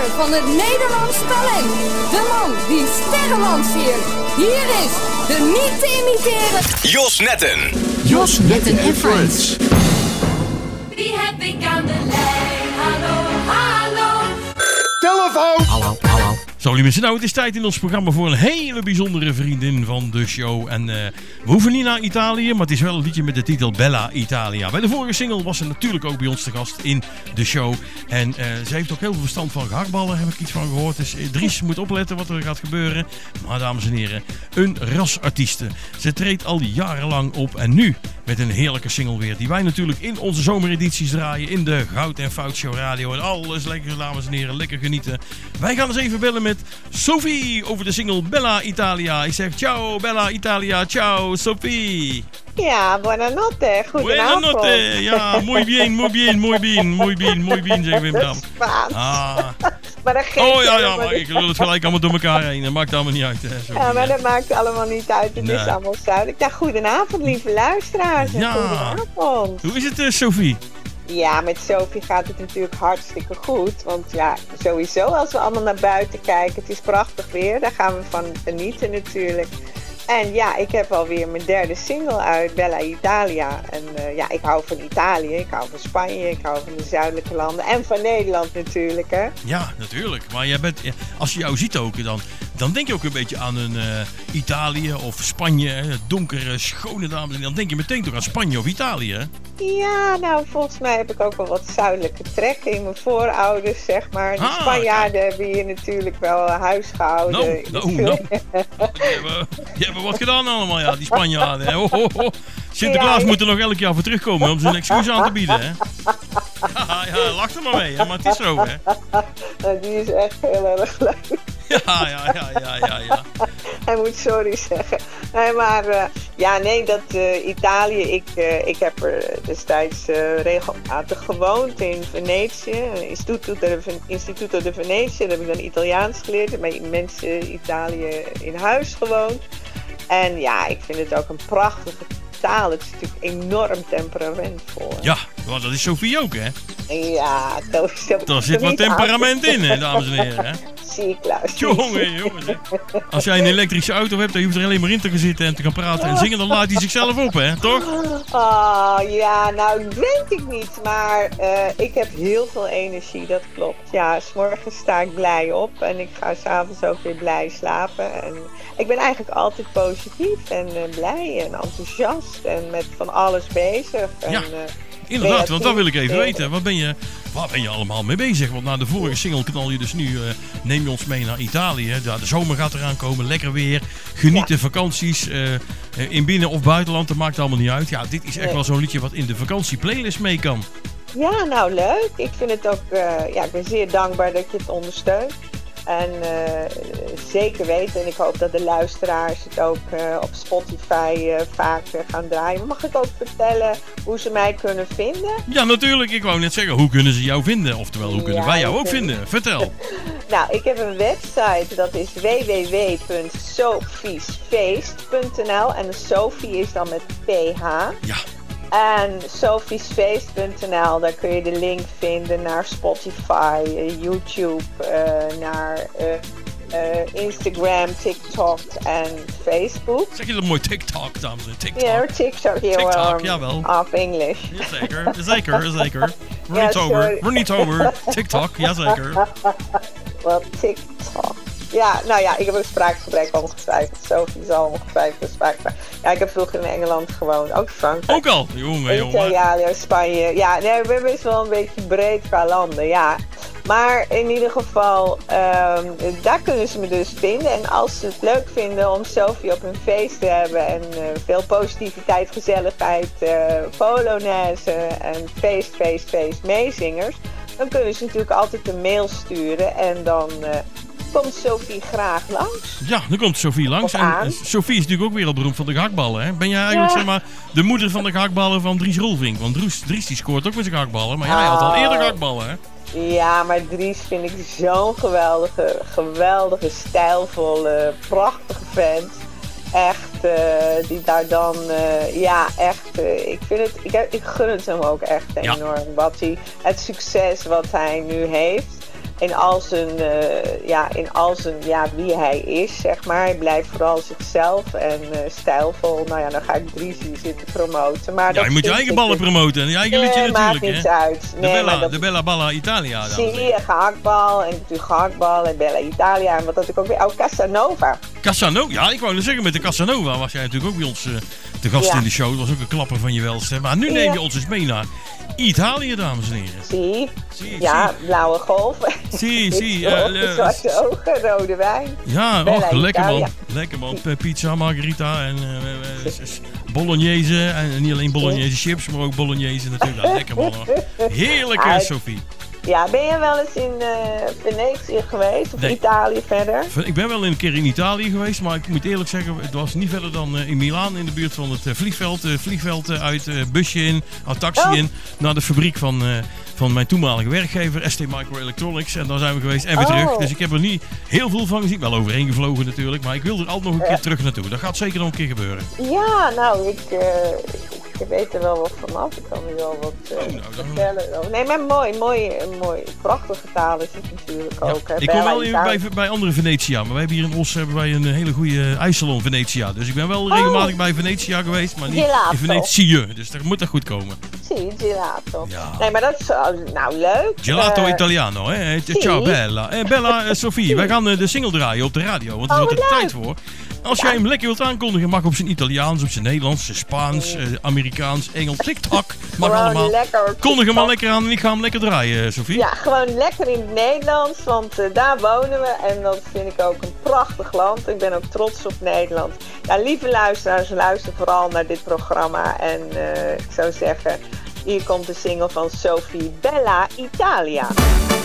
van het Nederlands talent. De man die sterren lanceert. Hier is de niet te imiteren Jos Netten. Jos Netten en Friends. Wie heb ik aan de lijn? Hallo, hallo. Telefoon! Hallo. Zo, lieve mensen, nou, het is tijd in ons programma voor een hele bijzondere vriendin van de show. En we hoeven niet naar Italië, maar het is wel een liedje met de titel Bella Italia. Bij de vorige single was ze natuurlijk ook bij ons te gast in de show. En ze heeft ook heel veel verstand van gehaktballen, heb ik iets van gehoord. Dus Dries moet opletten wat er gaat gebeuren. Maar dames en heren, een rasartieste. Ze treedt al jarenlang op en nu met een heerlijke single weer. Die wij natuurlijk in onze zomeredities draaien. In de Goud en Fout Show Radio. En alles lekker, dames en heren, lekker genieten. Wij gaan eens even bellen met Sophie over de single Bella Italia. Ik zeg ciao Bella Italia, ciao Sophie. Ja, buonanotte, goedenavond. Buonanotte, ja, muy bien, zeggen we in Bram. Spaans. Maar dat geeft maar ik wil het gelijk allemaal door elkaar heen. Dat maakt allemaal niet uit. Hè, Sophie, ja, maar dat maakt allemaal niet uit. Het is allemaal duidelijk. Ja, goedenavond, lieve luisteraars. Ja. Goedenavond. Hoe is het, Sophie? Ja, met Sophie gaat het natuurlijk hartstikke goed. Want ja, sowieso als we allemaal naar buiten kijken. Het is prachtig weer. Daar gaan we van genieten natuurlijk. En ja, ik heb alweer mijn derde single uit, Bella Italia. En ik hou van Italië, ik hou van Spanje, ik hou van de zuidelijke landen. En van Nederland natuurlijk, hè. Ja, natuurlijk. Maar als je jou ziet ook, dan denk je ook een beetje aan een Italië of Spanje. Hè? Donkere, schone dames. En dan denk je meteen toch aan Spanje of Italië, hè? Ja, nou, volgens mij heb ik ook wel wat zuidelijke trekken in mijn voorouders, zeg maar. De Spanjaarden hebben hier natuurlijk wel huis gehouden. Nou. Die hebben wat gedaan allemaal, ja, die Spanjaarden. Hè? Sinterklaas moet er nog elk jaar voor terugkomen om zijn excuus aan te bieden, hè? Ja, lach er maar mee, hè? Maar het is zo, hè? Die is echt heel erg leuk. Ja. Hij moet sorry zeggen. Nee, maar Italië, ik heb er destijds regelmatig gewoond in Venetië. Instituto de Venetië, daar heb ik dan Italiaans geleerd. Heb bij mensen Italië in huis gewoond. En ja, ik vind het ook een prachtige taal. Het is natuurlijk enorm temperamentvol. Hè? Ja, maar dat is Sophie ook, hè? Ja, daar zit wat temperament in, hè, dames en heren, hè? Zie ik, luister. Jongen. Als jij een elektrische auto hebt, dan hoef je er alleen maar in te gaan zitten en te gaan praten en zingen, dan laat hij zichzelf op, hè? Toch? Oh, ja, nou, weet ik niet. Maar ik heb heel veel energie, dat klopt. Ja, 's morgens sta ik blij op en ik ga 's avonds ook weer blij slapen. En ik ben eigenlijk altijd positief en blij en enthousiast en met van alles bezig. Ja. Inderdaad, want dat wil ik even weten. Waar ben je allemaal mee bezig? Want na de vorige single knal je dus nu, neem je ons mee naar Italië. Ja, de zomer gaat eraan komen, lekker weer. Genieten, vakanties. In binnen- of buitenland, dat maakt allemaal niet uit. Ja, dit is echt wel zo'n liedje wat in de vakantieplaylist mee kan. Ja, nou leuk. Ik vind het ook, ik ben zeer dankbaar dat je het ondersteunt. En zeker weten, en ik hoop dat de luisteraars het ook op Spotify vaak gaan draaien. Mag ik ook vertellen hoe ze mij kunnen vinden? Ja, natuurlijk. Ik wou net zeggen, hoe kunnen ze jou vinden? Oftewel, hoe kunnen wij jou ook vinden? Vertel. Nou, ik heb een website, dat is www.sophiesfeest.nl en Sophie is dan met PH. Ja. En sophiesfeest.nl, daar kun je de link vinden naar Spotify, YouTube, naar Instagram, TikTok en Facebook. Zeg je dat mooi, TikTok, dames en heren? TikTok. Ja, TikTok, TikTok, jawel. Of English. Jazeker. We're niet over. TikTok, jazeker. Wel, TikTok. Ja, nou ja, ik heb een spraakgebrek ongetwijfeld. Sophie zal ongetwijfeld een spraakgebrek. Ja, ik heb vroeger in Engeland gewoond, ook Frankrijk. Ook al? Jongen. Italië, Spanje. Ja, nee, we hebben best wel een beetje breed qua landen, ja. Maar in ieder geval, daar kunnen ze me dus vinden. En als ze het leuk vinden om Sophie op hun feest te hebben en veel positiviteit, gezelligheid, polonaise en feest, meezingers, dan kunnen ze natuurlijk altijd een mail sturen en dan komt Sophie graag langs. Ja, dan komt Sophie langs. En Sophie is natuurlijk ook wereldberoemd van de gehaktballen, hè? Ben jij eigenlijk zeg maar de moeder van de gehaktballen van Dries Roelvink? Want Dries die scoort ook met zijn gehaktballen, maar jij had al eerder gehaktballen, hè? Ja, maar Dries vind ik zo'n geweldige, stijlvolle, prachtige vent. Echt, die daar dan, ik gun het hem ook echt enorm. Het succes wat hij nu heeft. in al zijn wie hij is, zeg maar. Hij blijft vooral zichzelf en stijlvol. Nou ja, dan ga ik Drizzy zitten promoten. Maar ja, je moet je eigen ballen promoten en je eigen liedje natuurlijk. Maakt niets uit. De Bella Balla Italia. Zie, gehaktbal en natuurlijk gehaktbal en Bella Italia. En wat had ik ook weer? Oh, Casanova. Casanova? Ja, ik wou net zeggen, met de Casanova was jij natuurlijk ook bij ons te gast in de show. Dat was ook een klapper van je welste. Maar nu neem je ons eens mee naar Italië, dames en heren. Zie. Blauwe golf. Zie. Zwarte ogen, rode wijn. Ja, lekker man. Lekker man. Pizza, margarita en bolognese. En niet alleen bolognese chips, maar ook bolognese natuurlijk. Lekker man. Heerlijke Sophie. Ja, ben je wel eens in Venetië geweest? Of Italië verder? Ik ben wel een keer in Italië geweest, maar ik moet eerlijk zeggen, het was niet verder dan in Milaan, in de buurt van het vliegveld. Vliegveld uit, busje in, taxi in, naar de fabriek van mijn toenmalige werkgever, ST Microelectronics. En daar zijn we geweest en weer terug. Dus ik heb er niet heel veel van gezien. Wel overheen gevlogen natuurlijk, maar ik wil er altijd nog een keer terug naartoe. Dat gaat zeker nog een keer gebeuren. Ja, nou, ik weet er wel wat vanaf. Ik kan nu wel wat vertellen. Nee, maar mooi. Prachtige taal is het natuurlijk ook. Ik kom wel bij andere Venetia, maar wij hebben hier in Os een hele goede ijssalon Venetia. Dus ik ben wel regelmatig bij Venetia geweest, maar niet in Venetië. Dus dat moet er goed komen. Zie, gelato. Ja. Nee, maar dat is leuk. Gelato Italiano, hè? Ciao Bella. Bella, Sophie, wij gaan de single draaien op de radio, want er is altijd tijd voor. Als jij hem lekker wilt aankondigen, mag op zijn Italiaans, op zijn Nederlands, zijn Spaans, Amerikaans, Engels, TikTok. Mag allemaal. Kondig hem maar lekker aan en ik ga hem lekker draaien, Sophie. Ja, gewoon lekker in het Nederlands, want daar wonen we en dat vind ik ook een prachtig land. Ik ben ook trots op Nederland. Ja, lieve luisteraars, luister vooral naar dit programma en ik zou zeggen, hier komt de single van Sophie, Bella Italia.